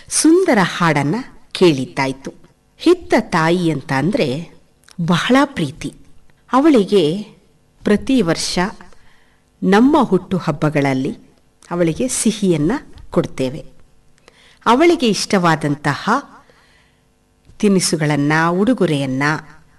ಸುಂದರ ಹಾಡನ್ನು ಕೇಳಿದ್ದಾಯಿತು. ಹೆತ್ತ ತಾಯಿ ಅಂತ ಅಂದರೆ ಬಹಳ ಪ್ರೀತಿ. ಅವಳಿಗೆ ಪ್ರತಿ ವರ್ಷ ನಮ್ಮ ಹುಟ್ಟು ಹಬ್ಬಗಳಲ್ಲಿ ಅವಳಿಗೆ ಸಿಹಿಯನ್ನು ಕೊಡ್ತೇವೆ. ಅವಳಿಗೆ ಇಷ್ಟವಾದಂತಹ ತಿನಿಸುಗಳನ್ನು, ಉಡುಗೊರೆಯನ್ನು,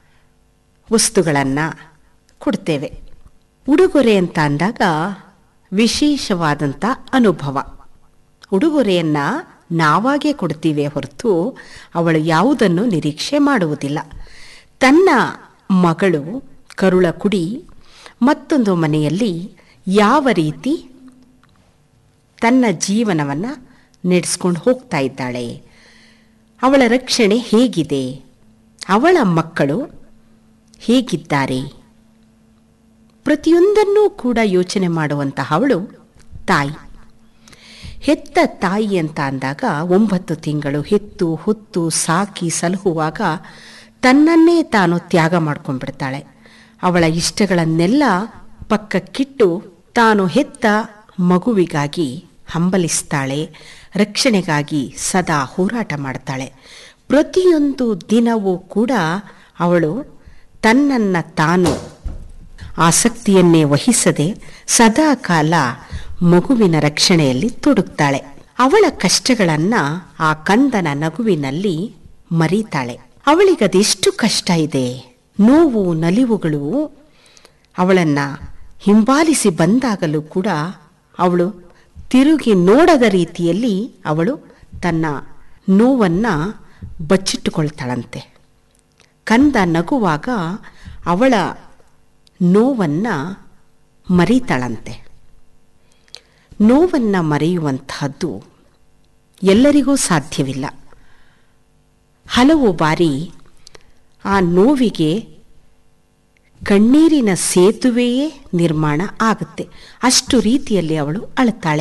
ವಸ್ತುಗಳನ್ನು ಕೊಡ್ತೇವೆ. ಉಡುಗೊರೆ ಅಂತ ಅಂದಾಗ ವಿಶೇಷವಾದಂಥ ಅನುಭವ. ಉಡುಗೊರೆಯನ್ನು ನಾವಾಗೇ ಕೊಡ್ತೀವಿ ಹೊರತು ಅವಳು ಯಾವುದನ್ನು ನಿರೀಕ್ಷೆ ಮಾಡುವುದಿಲ್ಲ. ತನ್ನ ಮಗಳು ಕರುಳ ಕುಡಿ ಮತ್ತೊಂದು ಮನೆಯಲ್ಲಿ ಯಾವ ರೀತಿ ತನ್ನ ಜೀವನವನ್ನು ನಡೆಸ್ಕೊಂಡು ಹೋಗ್ತಾ ಇದ್ದಾಳೆ, ಅವಳ ರಕ್ಷಣೆ ಹೇಗಿದೆ, ಅವಳ ಮಕ್ಕಳು ಹೇಗಿದ್ದಾರೆ, ಪ್ರತಿಯೊಂದನ್ನೂ ಕೂಡ ಯೋಚನೆ ಮಾಡುವಂತಹ ಅವಳು ತಾಯಿ. ಹೆತ್ತ ತಾಯಿ ಅಂತ ಅಂದಾಗ 9 ತಿಂಗಳು ಹೆತ್ತು ಹೊತ್ತು ಸಾಕಿ ಸಲಹುವಾಗ ತನ್ನನ್ನೇ ತಾನು ತ್ಯಾಗ ಮಾಡ್ಕೊಂಡ್ಬಿಡ್ತಾಳೆ. ಅವಳ ಇಷ್ಟಗಳನ್ನೆಲ್ಲ ಪಕ್ಕಕ್ಕಿಟ್ಟು ತಾನು ಹೆತ್ತ ಮಗುವಿಗಾಗಿ ಹಂಬಲಿಸ್ತಾಳೆ. ರಕ್ಷಣೆಗಾಗಿ ಸದಾ ಹೋರಾಟ ಮಾಡ್ತಾಳೆ. ಪ್ರತಿಯೊಂದು ದಿನವೂ ಕೂಡ ಅವಳು ತನ್ನನ್ನು ತಾನು ಆಸಕ್ತಿಯನ್ನೇ ವಹಿಸದೆ ಸದಾ ಕಾಲ ಮಗುವಿನ ರಕ್ಷಣೆಯಲ್ಲಿ ತೊಡಗ್ತಾಳೆ. ಅವಳ ಕಷ್ಟಗಳನ್ನು ಆ ಕಂದನ ನಗುವಿನಲ್ಲಿ ಮರೀತಾಳೆ. ಅವಳಿಗದೆಷ್ಟು ಕಷ್ಟ ಇದೆ, ನೋವು ನಲಿವುಗಳು ಅವಳನ್ನು ಹಿಂಬಾಲಿಸಿ ಬಂದಾಗಲೂ ಕೂಡ ಅವಳು ತಿರುಗಿ ನೋಡದ ರೀತಿಯಲ್ಲಿ ಅವಳು ತನ್ನ ನೋವನ್ನು ಬಚ್ಚಿಟ್ಟುಕೊಳ್ತಾಳಂತೆ. ಕಂದ ನಗುವಾಗ ಅವಳ ನೋವನ್ನು ಮರೀತಾಳಂತೆ. ನೋವನ್ನು ಮರೆಯುವಂತಹದ್ದು ಎಲ್ಲರಿಗೂ ಸಾಧ್ಯವಿಲ್ಲ. ಹಲವು ಬಾರಿ ಆ ನೋವಿಗೆ ಕಣ್ಣೀರಿನ ಸೇತುವೆಯೇ ನಿರ್ಮಾಣ ಆಗುತ್ತೆ. ಅಷ್ಟು ರೀತಿಯಲ್ಲಿ ಅವಳು ಅಳುತ್ತಾಳೆ.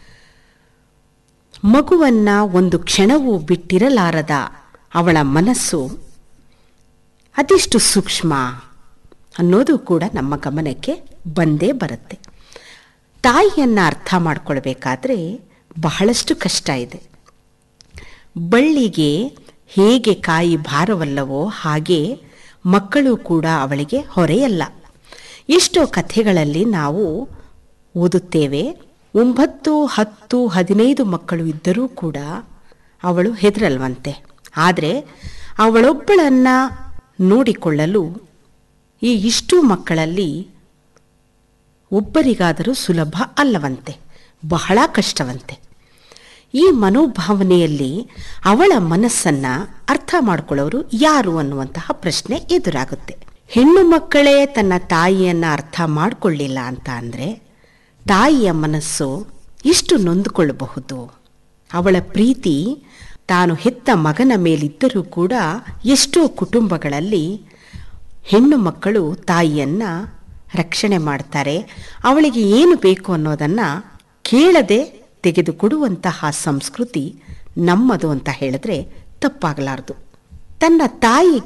ಮಗುವನ್ನ ಒಂದು ಕ್ಷಣವೂ ಬಿಟ್ಟಿರಲಾರದ ಅವಳ ಮನಸ್ಸು ಅದೆಷ್ಟು ಸೂಕ್ಷ್ಮ ಅನ್ನೋದು ಕೂಡ ನಮ್ಮ ಗಮನಕ್ಕೆ ಬಂದೇ ಬರುತ್ತೆ. ತಾಯಿಯನ್ನು ಅರ್ಥ ಮಾಡಿಕೊಳ್ಬೇಕಾದ್ರೆ ಬಹಳಷ್ಟು ಕಷ್ಟ ಇದೆ. ಬಳ್ಳಿಗೆ ಹೇಗೆ ಕಾಯಿ ಭಾರವಲ್ಲವೋ ಹಾಗೆ ಮಕ್ಕಳು ಕೂಡ ಅವಳಿಗೆ ಹೊರೆಯಲ್ಲ. ಎಷ್ಟೋ ಕಥೆಗಳಲ್ಲಿ ನಾವು ಓದುತ್ತೇವೆ, 9, 10, 15 ಮಕ್ಕಳು ಇದ್ದರೂ ಕೂಡ ಅವಳು ಹೆದರಲ್ವಂತೆ. ಆದರೆ ಅವಳೊಬ್ಬಳನ್ನು ನೋಡಿಕೊಳ್ಳಲು ಈ ಇಷ್ಟು ಮಕ್ಕಳಲ್ಲಿ ಒಬ್ಬರಿಗಾದರೂ ಸುಲಭ ಅಲ್ಲವಂತೆ, ಬಹಳ ಕಷ್ಟವಂತೆ. ಈ ಮನೋಭಾವನೆಯಲ್ಲಿ ಅವಳ ಮನಸ್ಸನ್ನು ಅರ್ಥ ಮಾಡಿಕೊಳ್ಳೋರು ಯಾರು ಅನ್ನುವಂತಹ ಪ್ರಶ್ನೆ ಎದುರಾಗುತ್ತೆ. ಹೆಣ್ಣು ಮಕ್ಕಳೇ ತನ್ನ ತಾಯಿಯನ್ನು ಅರ್ಥ ಮಾಡಿಕೊಳ್ಳಿಲ್ಲ ಅಂತ ಅಂದರೆ ತಾಯಿಯ ಮನಸ್ಸು ಎಷ್ಟು ನೊಂದುಕೊಳ್ಳಬಹುದು. ಅವಳ ಪ್ರೀತಿ ತಾನು ಹೆತ್ತ ಮಗನ ಮೇಲಿದ್ದರೂ ಕೂಡ ಎಷ್ಟೋ ಕುಟುಂಬಗಳಲ್ಲಿ ಹೆಣ್ಣು ಮಕ್ಕಳು ತಾಯಿಯನ್ನು ರಕ್ಷಣೆ ಮಾಡ್ತಾರೆ. ಅವಳಿಗೆ ಏನು ಬೇಕು ಅನ್ನೋದನ್ನು ಕೇಳದೆ ತೆಗೆದುಕೊಡುವಂತಹ ಸಂಸ್ಕೃತಿ ನಮ್ಮದು ಅಂತ ಹೇಳಿದ್ರೆ ತಪ್ಪಾಗಲಾರದು. ತನ್ನ ತಾಯಿಗೆ